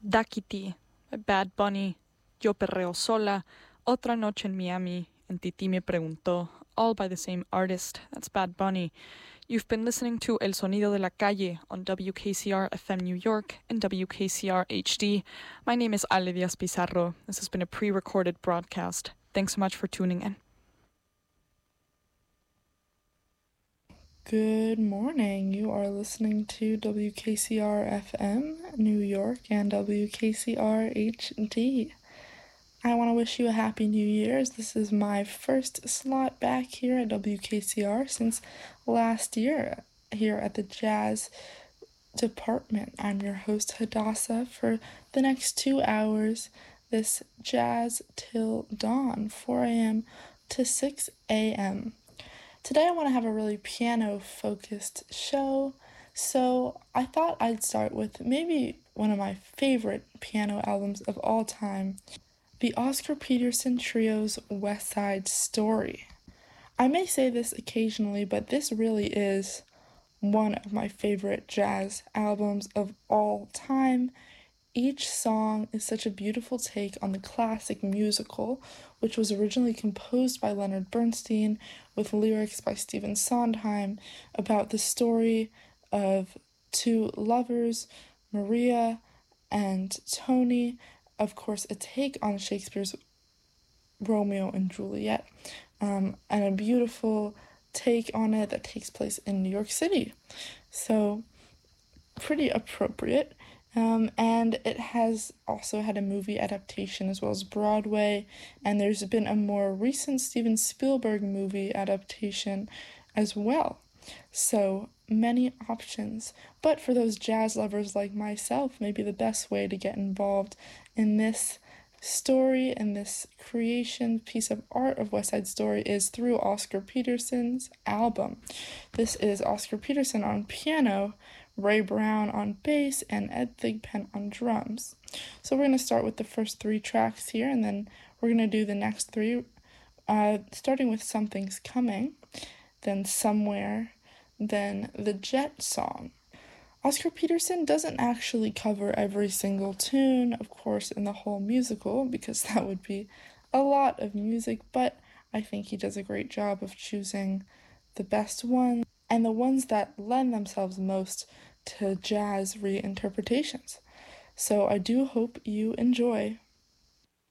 Dakiti by Bad Bunny, Yo Perreo Sola, Otra Noche en Miami, and Titi Me Preguntó, all by the same artist, that's Bad Bunny. You've been listening to El Sonido de la Calle on WKCR FM New York and WKCR HD. My name is Ale Diaz Pizarro. This has been a pre-recorded broadcast. Thanks so much for tuning in. Good morning. You are listening to WKCR FM New York and WKCR HD. I want to wish you a happy New Year's. This is my first slot back here at WKCR since last year here at the Jazz Department. I'm your host Hadassah for the next 2 hours. This Jazz till dawn, 4 a.m. to 6 a.m. Today I want to have a really piano-focused show, so I thought I'd start with maybe one of my favorite piano albums of all time, the Oscar Peterson Trio's West Side Story. I may say this occasionally, but this really is one of my favorite jazz albums of all time. Each song is such a beautiful take on the classic musical, which was originally composed by Leonard Bernstein with lyrics by Stephen Sondheim about the story of two lovers, Maria and Tony, of course a take on Shakespeare's Romeo and Juliet, and a beautiful take on it that takes place in New York City. So, pretty appropriate. And it has also had a movie adaptation as well as Broadway, and there's been a more recent Steven Spielberg movie adaptation as well. So many options. But for those jazz lovers like myself, maybe the best way to get involved in this story and this creation piece of art of West Side Story is through Oscar Peterson's album. This is Oscar Peterson on piano, Ray Brown on bass, and Ed Thigpen on drums. So we're going to start with the first 3 tracks here, and then we're going to do the next 3, starting with Something's Coming, then Somewhere, then the Jet Song. Oscar Peterson doesn't actually cover every single tune, of course, in the whole musical, because that would be a lot of music, but I think he does a great job of choosing the best ones and the ones that lend themselves most to jazz reinterpretations. So I do hope you enjoy